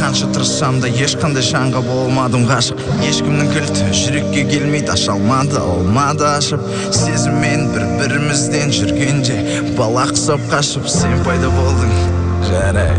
қанша тырыссам да ешқандай жанға болмадым ғашық. Ешкімнің кілті жүрекке келмейді, аша алмады ашып. Сезіммен бір-бірімізден жүргенде бала құсап қашып, сен пайда болдың, жарай.